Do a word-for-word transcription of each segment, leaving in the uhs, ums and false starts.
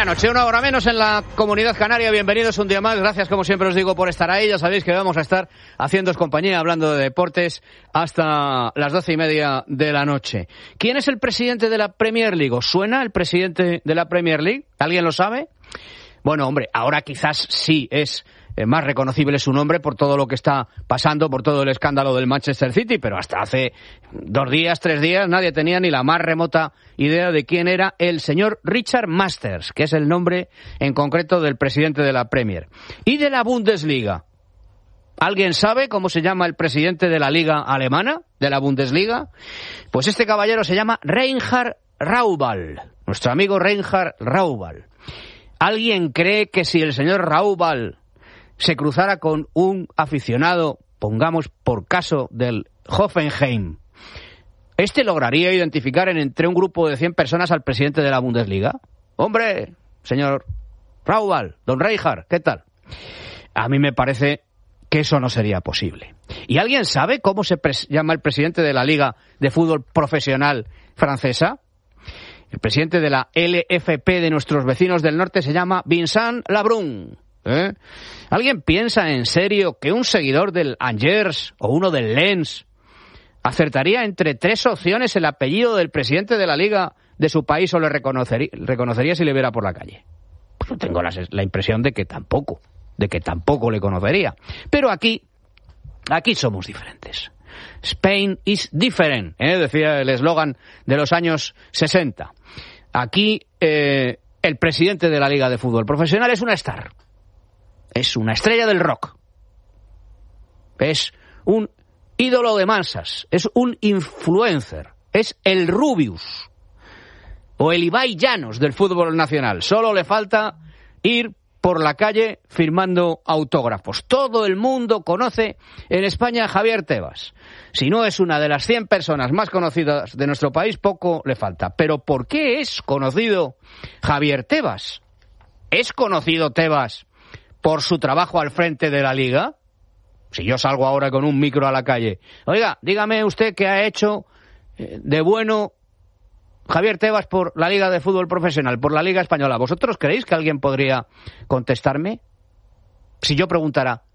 la noche, una hora menos en la Comunidad Canaria. Bienvenidos un día más. Gracias, como siempre os digo, por estar ahí. Ya sabéis que vamos a estar haciéndoos compañía, hablando de deportes, hasta las doce y media de la noche. ¿Quién es el presidente de la Premier League? ¿Os suena el presidente de la Premier League? ¿Alguien lo sabe? Bueno, hombre, ahora quizás sí es eh, más reconocible su nombre por todo lo que está pasando, por todo el escándalo del Manchester City, pero hasta hace dos días, tres días, nadie tenía ni la más remota idea de quién era el señor Richard Masters, que es el nombre en concreto del presidente de la Premier. Y de la Bundesliga. ¿Alguien sabe cómo se llama el presidente de la Liga Alemana, de la Bundesliga? Pues este caballero se llama Reinhard Raubal, nuestro amigo Reinhard Raubal. ¿Alguien cree que si el señor Raubal se cruzara con un aficionado, pongamos por caso del Hoffenheim, este lograría identificar en entre un grupo de cien personas al presidente de la Bundesliga? Hombre, señor Raubal, don Reinhard, ¿qué tal? A mí me parece que eso no sería posible. ¿Y alguien sabe cómo se pres- llama el presidente de la Liga de Fútbol Profesional francesa? El presidente de la L F P de nuestros vecinos del norte se llama Vincent Labrun. ¿Eh? ¿Alguien piensa en serio que un seguidor del Angers o uno del Lens acertaría entre tres opciones el apellido del presidente de la liga de su país o le reconocería, reconocería si le viera por la calle? Pues yo tengo la, la impresión de que tampoco, de que tampoco le conocería. Pero aquí, aquí somos diferentes. Spain is different, ¿eh? Decía el eslogan de los años sesenta. Aquí eh, el presidente de la Liga de Fútbol Profesional es una star. Es una estrella del rock. Es un ídolo de masas. Es un influencer. Es el Rubius. O el Ibai Llanos del fútbol nacional. Solo le falta ir por la calle firmando autógrafos. Todo el mundo conoce en España a Javier Tebas. Si no es una de las cien personas más conocidas de nuestro país, poco le falta. Pero ¿por qué es conocido Javier Tebas? ¿Es conocido Tebas por su trabajo al frente de la Liga? Si yo salgo ahora con un micro a la calle, oiga, dígame usted qué ha hecho de bueno Javier Tebas por la Liga de Fútbol Profesional, por la Liga Española. ¿Vosotros creéis que alguien podría contestarme? Si yo preguntara,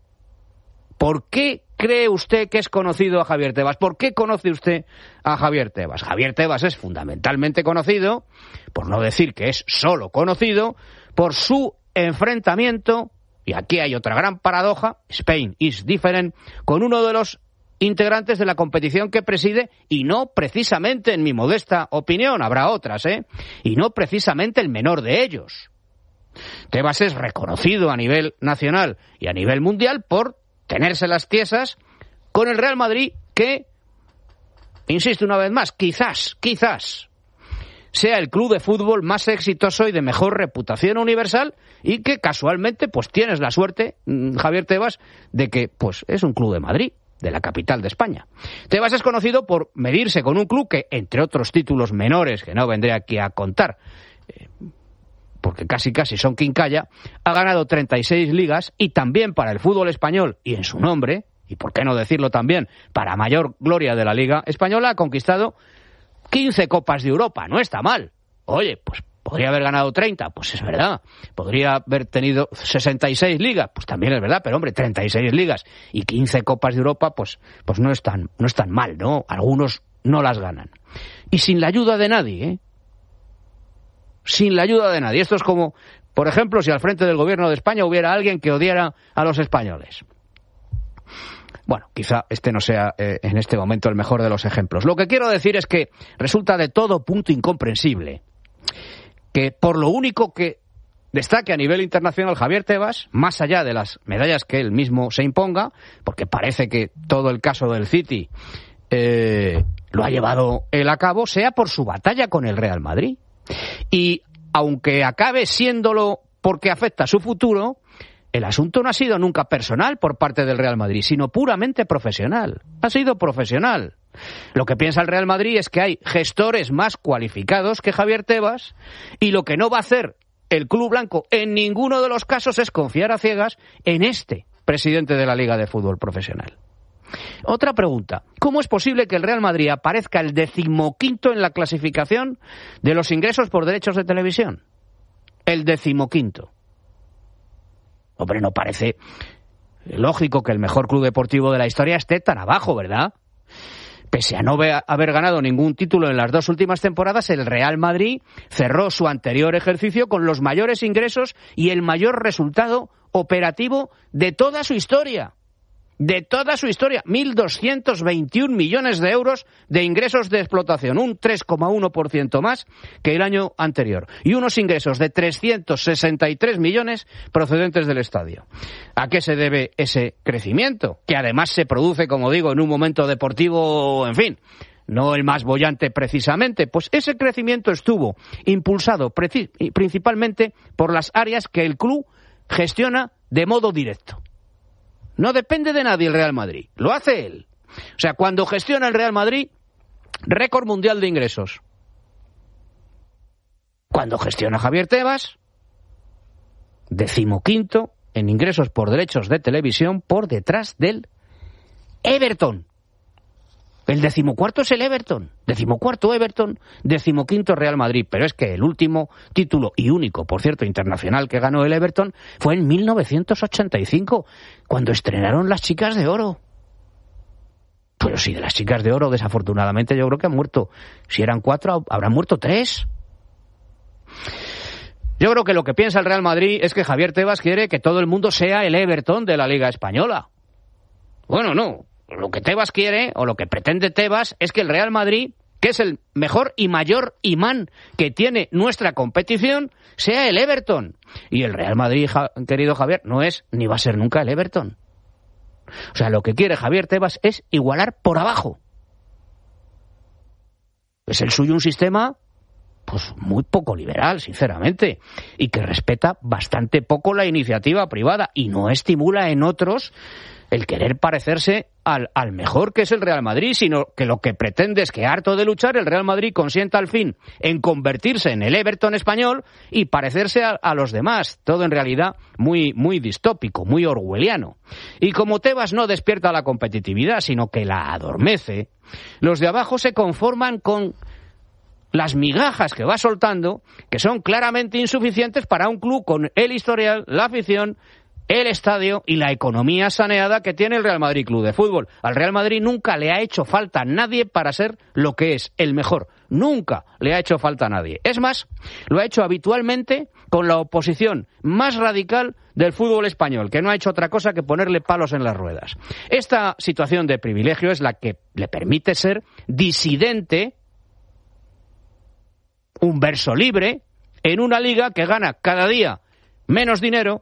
¿por qué cree usted que es conocido a Javier Tebas? ¿Por qué conoce usted a Javier Tebas? Javier Tebas es fundamentalmente conocido, por no decir que es solo conocido, por su enfrentamiento, y aquí hay otra gran paradoja, Spain is different, con uno de los integrantes de la competición que preside, y no precisamente, en mi modesta opinión, habrá otras, ¿eh? Y no precisamente el menor de ellos. Tebas es reconocido a nivel nacional y a nivel mundial por tenerse las tiesas con el Real Madrid, que, insisto una vez más, quizás, quizás sea el club de fútbol más exitoso y de mejor reputación universal, y que casualmente pues tienes la suerte, Javier Tebas, de que pues es un club de Madrid, de la capital de España. Tebas es conocido por medirse con un club que, entre otros títulos menores, que no vendré aquí a contar, eh, porque casi casi son quincalla, ha ganado treinta y seis ligas, y también para el fútbol español, y en su nombre, y por qué no decirlo también, para mayor gloria de la Liga Española, ha conquistado quince Copas de Europa. No está mal. Oye, pues podría haber ganado treinta, pues es verdad. Podría haber tenido sesenta y seis ligas, pues también es verdad, pero hombre, treinta y seis ligas y quince Copas de Europa, pues, pues no es tan, no es tan mal, ¿no? Algunos no las ganan. Y sin la ayuda de nadie, ¿eh? Sin la ayuda de nadie. Esto es como, por ejemplo, si al frente del gobierno de España hubiera alguien que odiara a los españoles. Bueno, quizá este no sea eh, en este momento el mejor de los ejemplos. Lo que quiero decir es que resulta de todo punto incomprensible que por lo único que destaque a nivel internacional Javier Tebas, más allá de las medallas que él mismo se imponga, porque parece que todo el caso del City eh, lo ha llevado él a cabo, sea por su batalla con el Real Madrid. Y aunque acabe siéndolo porque afecta a su futuro, el asunto no ha sido nunca personal por parte del Real Madrid, sino puramente profesional. Ha sido profesional. Lo que piensa el Real Madrid es que hay gestores más cualificados que Javier Tebas, y lo que no va a hacer el club blanco en ninguno de los casos es confiar a ciegas en este presidente de la Liga de Fútbol Profesional. Otra pregunta. ¿Cómo es posible que el Real Madrid aparezca el decimoquinto en la clasificación de los ingresos por derechos de televisión? el decimoquinto. Hombre, no parece lógico que el mejor club deportivo de la historia esté tan abajo, ¿verdad? Pese a no haber ganado ningún título en las dos últimas temporadas, el Real Madrid cerró su anterior ejercicio con los mayores ingresos y el mayor resultado operativo de toda su historia. De toda su historia, mil doscientos veintiún millones de euros de ingresos de explotación, un tres coma uno por ciento más que el año anterior, y unos ingresos de trescientos sesenta y tres millones procedentes del estadio. ¿A qué se debe ese crecimiento? Que además se produce, como digo, en un momento deportivo, en fin, no el más boyante precisamente. Pues ese crecimiento estuvo impulsado preci- principalmente por las áreas que el club gestiona de modo directo. No depende de nadie el Real Madrid, lo hace él. O sea, cuando gestiona el Real Madrid, récord mundial de ingresos. Cuando gestiona Javier Tebas, decimoquinto en ingresos por derechos de televisión por detrás del Everton. El decimocuarto es el Everton, decimocuarto Everton, decimoquinto Real Madrid. Pero es que el último título y único, por cierto, internacional que ganó el Everton fue en mil novecientos ochenta y cinco, cuando estrenaron Las Chicas de Oro. Pero si de Las Chicas de Oro, desafortunadamente, yo creo que han muerto. Si eran cuatro, habrán muerto tres. Yo creo que lo que piensa el Real Madrid es que Javier Tebas quiere que todo el mundo sea el Everton de la Liga Española. Bueno, no. Lo que Tebas quiere, o lo que pretende Tebas, es que el Real Madrid, que es el mejor y mayor imán que tiene nuestra competición, sea el Everton. Y el Real Madrid, ja, querido Javier, no es ni va a ser nunca el Everton. O sea, lo que quiere Javier Tebas es igualar por abajo. Es el suyo un sistema, pues muy poco liberal, sinceramente, y que respeta bastante poco la iniciativa privada y no estimula en otros el querer parecerse al, al mejor, que es el Real Madrid, sino que lo que pretende es que, harto de luchar, el Real Madrid consienta al fin en convertirse en el Everton español y parecerse a, a los demás. Todo en realidad muy, muy distópico, muy orwelliano. Y como Tebas no despierta la competitividad, sino que la adormece, los de abajo se conforman con las migajas que va soltando, que son claramente insuficientes para un club con el historial, la afición, el estadio y la economía saneada que tiene el Real Madrid Club de Fútbol. Al Real Madrid nunca le ha hecho falta a nadie para ser lo que es, el mejor. Nunca le ha hecho falta a nadie. Es más, lo ha hecho habitualmente con la oposición más radical del fútbol español, que no ha hecho otra cosa que ponerle palos en las ruedas. Esta situación de privilegio es la que le permite ser disidente, un verso libre, en una liga que gana cada día menos dinero,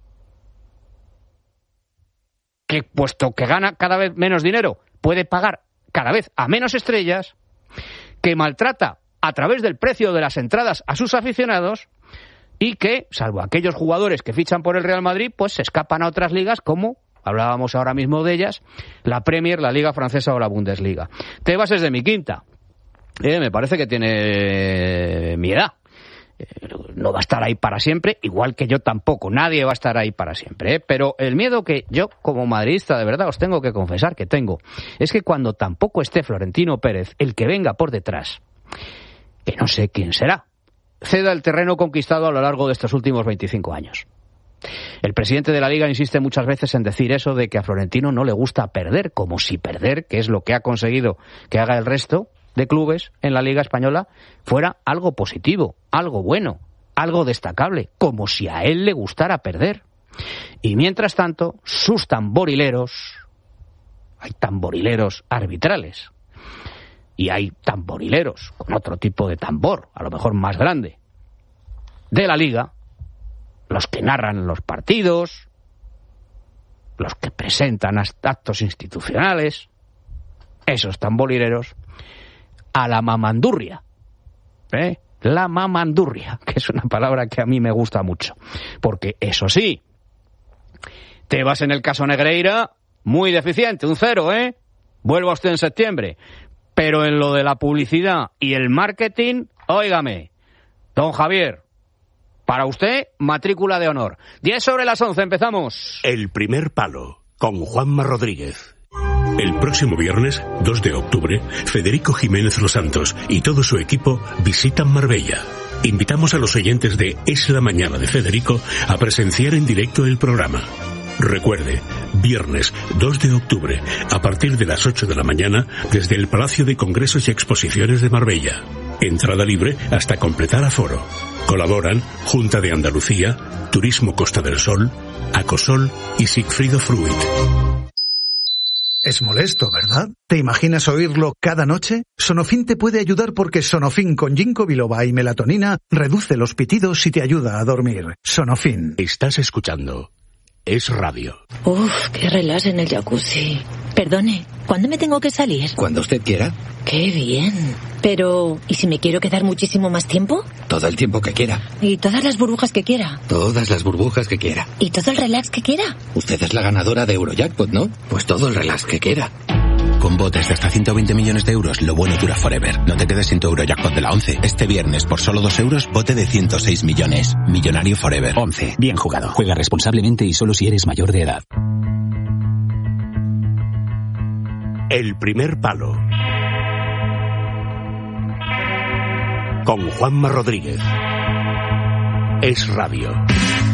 que puesto que gana cada vez menos dinero, puede pagar cada vez a menos estrellas, que maltrata a través del precio de las entradas a sus aficionados y que, salvo aquellos jugadores que fichan por el Real Madrid, pues se escapan a otras ligas como, hablábamos ahora mismo de ellas, la Premier, la Liga Francesa o la Bundesliga. Tebas es de mi quinta. Eh, me parece que tiene mi edad. No va a estar ahí para siempre, igual que yo tampoco. Nadie va a estar ahí para siempre, ¿eh? Pero el miedo que yo, como madridista, de verdad os tengo que confesar que tengo, es que cuando tampoco esté Florentino Pérez, el que venga por detrás, que no sé quién será, ceda el terreno conquistado a lo largo de estos últimos veinticinco años. El presidente de la Liga insiste muchas veces en decir eso de que a Florentino no le gusta perder, como si perder, que es lo que ha conseguido que haga el resto de clubes en la Liga Española, fuera algo positivo, algo bueno, algo destacable, como si a él le gustara perder. Y mientras tanto, sus tamborileros, hay tamborileros arbitrales, y hay tamborileros con otro tipo de tambor, a lo mejor más grande, de la Liga, los que narran los partidos, los que presentan actos institucionales, esos tamborileros, a la mamandurria, ¿eh? La mamandurria, que es una palabra que a mí me gusta mucho, porque eso sí, Tebas en el caso Negreira, muy deficiente, un cero, ¿eh? Vuelva usted en septiembre, pero en lo de la publicidad y el marketing, óigame, don Javier, para usted, matrícula de honor. diez sobre las once, empezamos. El primer palo, con Juanma Rodríguez. El próximo viernes, dos de octubre, Federico Jiménez Los Santos y todo su equipo visitan Marbella. invitamos a los oyentes de Es la Mañana de Federico a presenciar en directo el programa. Recuerde, viernes dos de octubre, a partir de las ocho de la mañana, desde el Palacio de Congresos y Exposiciones de Marbella. Entrada libre hasta completar aforo. Colaboran Junta de Andalucía, Turismo Costa del Sol, Acosol y Sigfrido Fruit. Es molesto, ¿verdad? ¿Te imaginas oírlo cada noche? Sonofin te puede ayudar porque Sonofin con ginkgo biloba y melatonina reduce los pitidos y te ayuda a dormir. Sonofin. Estás escuchando Es Radio. Uf, qué relax en el jacuzzi. Perdone, ¿cuándo me tengo que salir? Cuando usted quiera. Qué bien. Pero, ¿y si me quiero quedar muchísimo más tiempo? Todo el tiempo que quiera. ¿Y todas las burbujas que quiera? Todas las burbujas que quiera. ¿Y todo el relax que quiera? Usted es la ganadora de Eurojackpot, ¿no? Pues todo el relax que quiera. Con botes de hasta ciento veinte millones de euros, lo bueno dura forever. No te quedes sin tu Eurojackpot de la once. Este viernes, por solo dos euros, bote de ciento seis millones. Millonario forever. once. Bien jugado. Juega responsablemente y solo si eres mayor de edad. El primer palo. Con Juanma Rodríguez. Es Radio.